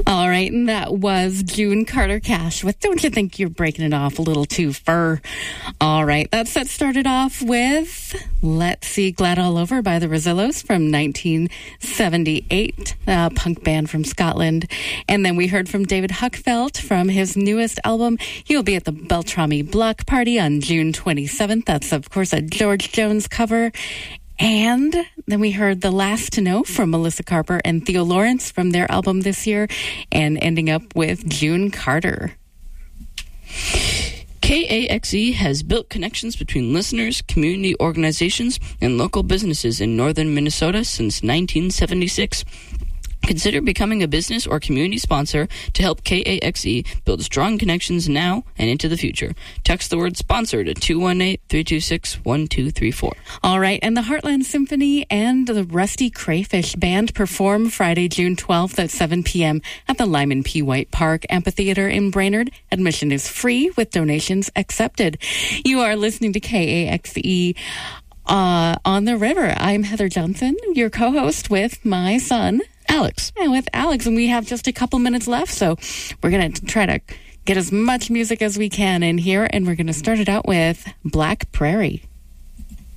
All right, and that was June Carter Cash with Don't You Think You're Breaking It Off a Little Too Fur. All right, that set started off with Let's See Glad All Over by the Rosillos from 1978, a punk band from Scotland. And then we heard from David Huckfeld from his newest album. He'll be at the Beltrami Block Party on June 27th. That's, of course, a George Jones cover. And then we heard The Last to Know from Melissa Carper and Theo Lawrence from their album this year, and ending up with June Carter. KAXE has built connections between listeners, community organizations, and local businesses in northern Minnesota since 1976. Consider becoming a business or community sponsor to help KAXE build strong connections now and into the future. Text the word sponsor to 218-326-1234. All right, and the Heartland Symphony and the Rusty Crayfish Band perform Friday, June 12th at 7 p.m. at the Lyman P. White Park Amphitheater in Brainerd. Admission is free with donations accepted. You are listening to KAXE on the river. I'm Heather Johnson, your co-host with my son, Alex. And with Alex, and we have just a couple minutes left, so we're going to try to get as much music as we can in here, and we're going to start it out with Black Prairie.